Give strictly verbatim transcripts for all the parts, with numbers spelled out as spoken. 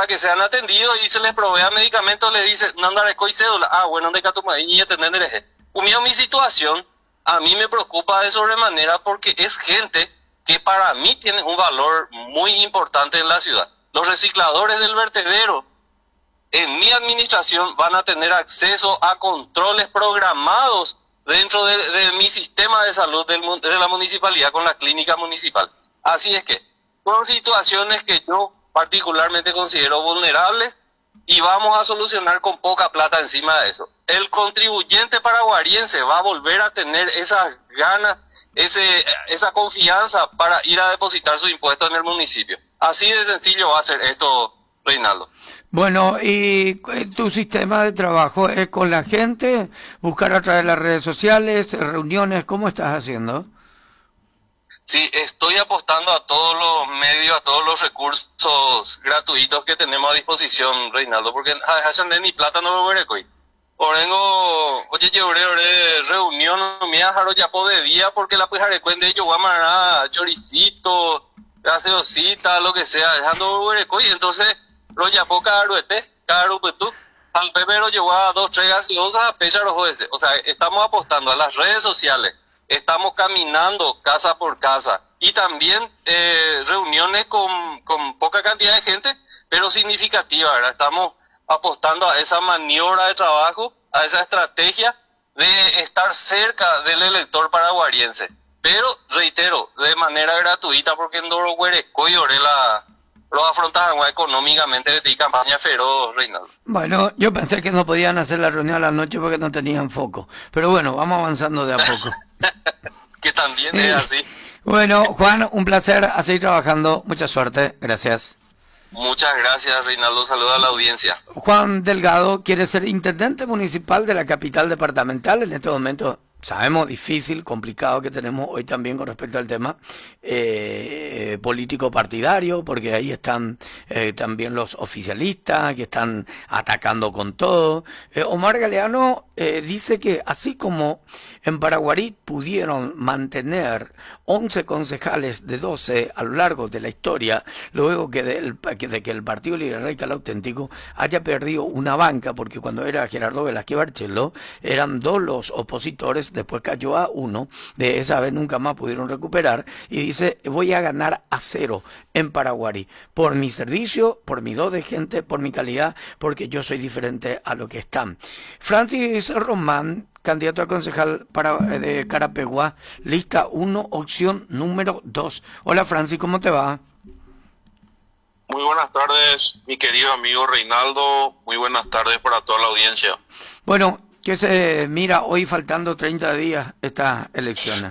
para que sean atendidos y se les provea medicamentos, le dice, no andaré con cédula. Ah, bueno, de Catumay y atender. Humillo mi situación, a mí me preocupa de sobremanera porque es gente que para mí tiene un valor muy importante en la ciudad. Los recicladores del vertedero, en mi administración, van a tener acceso a controles programados dentro de, de mi sistema de salud del, de la municipalidad con la clínica municipal. Así es que son situaciones que yo particularmente considero vulnerables y vamos a solucionar con poca plata encima de eso. El contribuyente paraguariense va a volver a tener esas ganas, ese, esa confianza para ir a depositar su impuesto en el municipio. Así de sencillo va a ser esto, Reinaldo. Bueno, ¿y tu sistema de trabajo es con la gente? ¿Buscar a través de las redes sociales, reuniones? ¿Cómo estás haciendo? Sí, estoy apostando a todos los medios, a todos los recursos gratuitos que tenemos a disposición, Reinaldo, porque a Hassan de ni plata no lo veré hoy. Orengo, oye, yo haré reunión, me jaro ya po de día, porque la pujaré cuente yo voy a mandar choricito, gaseosita, lo que sea, dejando veré hoy, entonces, lo ya po caruete, caro pues tú, al pepero llevó a dos, tres gaseosas, a pechar los jueces, o sea, estamos apostando a las redes sociales. Estamos caminando casa por casa y también eh, reuniones con, con poca cantidad de gente, pero significativa, ¿verdad? Estamos apostando a esa maniobra de trabajo, a esa estrategia de estar cerca del elector paraguariense. Pero, reitero, de manera gratuita, porque en Doro Huerecoy la los afrontaban económicamente de campaña feroz, Reinaldo. Bueno, yo pensé que no podían hacer la reunión a la noche porque no tenían foco. Pero bueno, vamos avanzando de a poco. Que también es así. Bueno, Juan, un placer a seguir trabajando. Mucha suerte. Gracias. Muchas gracias, Reinaldo. Saludos a la audiencia. Juan Delgado quiere ser intendente municipal de la capital departamental. En este momento sabemos difícil, complicado que tenemos hoy también con respecto al tema eh, político partidario, porque ahí están eh, también los oficialistas que están atacando con todo. Eh, Omar Galeano eh, dice que así como en Paraguarí pudieron mantener once concejales de doce a lo largo de la historia, luego que, del, que de que el Partido Libre Radical Auténtico haya perdido una banca, porque cuando era Gerardo Velázquez Barcheló eran dos los opositores, después cayó a uno, de esa vez nunca más pudieron recuperar, y dice, voy a ganar a cero en Paraguarí, por mi servicio, por mi do de gente, por mi calidad, porque yo soy diferente a lo que están. Francis Román, candidato a concejal para, de Carapeguá, lista uno, opción número dos. Hola Francis, ¿cómo te va? Muy buenas tardes, mi querido amigo Reinaldo, muy buenas tardes para toda la audiencia. Bueno, ¿qué se mira hoy faltando treinta días estas elecciones?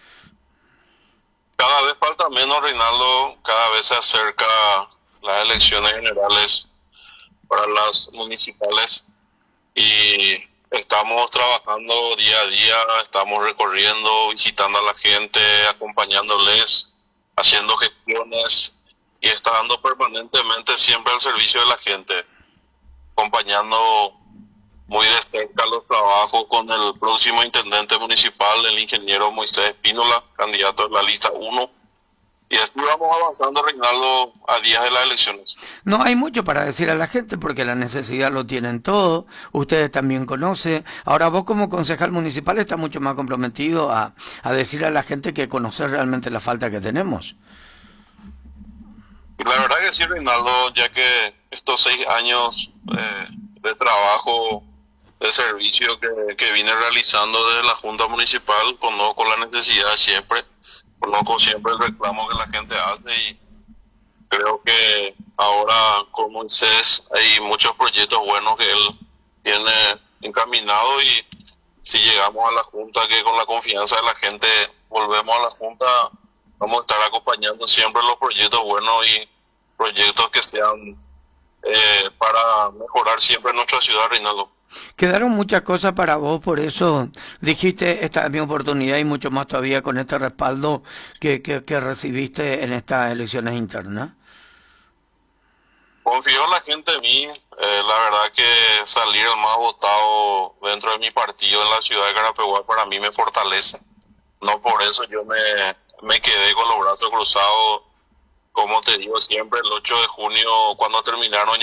Cada vez falta menos, Reinaldo, cada vez se acerca las elecciones generales para las municipales y estamos trabajando día a día, estamos recorriendo, visitando a la gente, acompañándoles, haciendo gestiones y estando permanentemente siempre al servicio de la gente, acompañando muy de cerca los trabajos con el próximo intendente municipal, el ingeniero Moisés Espínola, candidato de la lista uno. Y así vamos avanzando, Reinaldo, a días de las elecciones. No hay mucho para decir a la gente porque la necesidad lo tienen todo, ustedes también conocen. Ahora vos como concejal municipal estás mucho más comprometido a, a decir a la gente que conocer realmente la falta que tenemos. Y la verdad que sí, Reinaldo, ya que estos seis años eh, de trabajo, de servicio que, que vine realizando desde la Junta Municipal, conozco la necesidad siempre, conozco siempre el reclamo que la gente hace y creo que ahora con Moisés hay muchos proyectos buenos que él tiene encaminado y si llegamos a la Junta, que con la confianza de la gente volvemos a la Junta, vamos a estar acompañando siempre los proyectos buenos y proyectos que sean eh, para mejorar siempre nuestra ciudad, Reinaldo. Quedaron muchas cosas para vos, por eso dijiste, esta es mi oportunidad y mucho más todavía con este respaldo que, que, que recibiste en estas elecciones internas. Confío en la gente en mí, eh, la verdad que salir el más votado dentro de mi partido en la ciudad de Carapeguá para mí me fortalece. No por eso yo me, me quedé con los brazos cruzados, como te digo siempre, el ocho de junio cuando terminaron